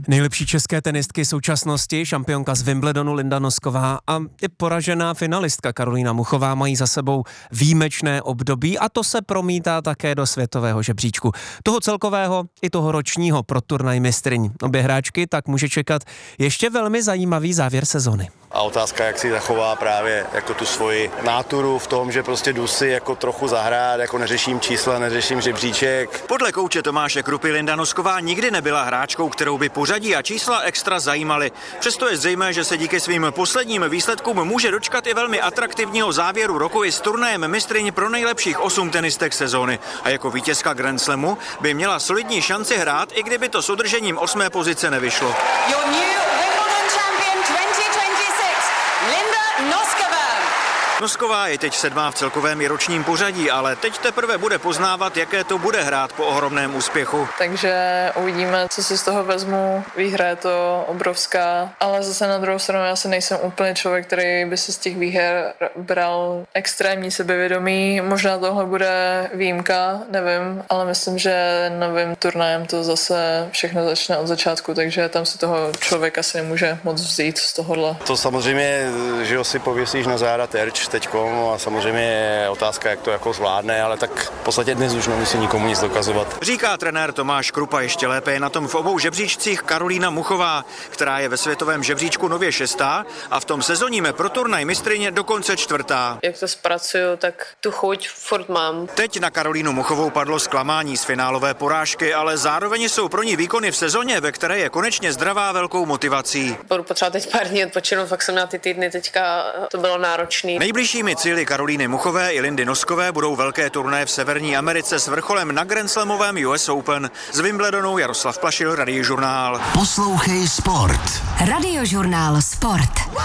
Nejlepší české tenistky současnosti, šampionka z Wimbledonu Linda Nosková a i poražená finalistka Karolína Muchová mají za sebou výjimečné období a to se promítá také do světového žebříčku. Toho celkového i toho ročního pro turnaj mistryň. Obě hráčky tak může čekat ještě velmi zajímavý závěr sezony. A otázka, jak si zachová právě jako tu svoji náturu v tom, že prostě jdu si jako trochu zahrát, jako neřeším čísla, neřeším žebříček. Podle kouče Tomáše Krupy Linda Nosková nikdy nebyla hráčkou, kterou by pořadí a čísla extra zajímaly. Přesto je zřejmé, že se díky svým posledním výsledkům může dočkat i velmi atraktivního závěru roku i s turnajem mistryň pro nejlepších 8 tenistek sezóny. A jako vítězka Grand Slamu by měla solidní šanci hrát, i kdyby to s udržením 8. pozice nevyšlo. Nosková je teď 7. v celkovém i ročním pořadí, ale teď teprve bude poznávat, jaké to bude hrát po ohromném úspěchu. Takže uvidíme, co si z toho vezmu. Výhra je to obrovská, ale zase na druhou stranu já si nejsem úplně člověk, který by se z těch výher bral extrémní sebevědomí. Možná tohle bude výjimka, nevím, ale myslím, že novým turnajem to zase všechno začne od začátku, takže tam si toho člověk asi nemůže moc vzít z tohohle. To samozřejmě, že ho si pověsíš na záda terč teďkom a samozřejmě je otázka, jak to jako zvládne, ale tak v podstatě dnes už nemusí nikomu nic dokazovat. Říká trenér Tomáš Krupa, ještě lépe je na tom v obou žebříčcích Karolína Muchová, která je ve světovém žebříčku nově 6. a v tom sezónním pro turnaj mistryně dokonce 4. Jak to zpracuju, tak tu chuť furt mám. Teď na Karolínu Muchovou padlo zklamání z finálové porážky, ale zároveň jsou pro ní výkony v sezóně, ve které je konečně zdravá, velkou motivací. Budu potřebovat teď pár dní odpočinout, fakt jsem měla ty týdny, teďka to bylo náročný. Nejbližšími cíli Karolíny Muchové i Lindy Noskové budou velké turnaje v Severní Americe s vrcholem na Grand Slamovém US Open. Z Wimbledonu Jaroslav Plašil, Radiožurnál. Poslouchej sport. Radiožurnál Sport.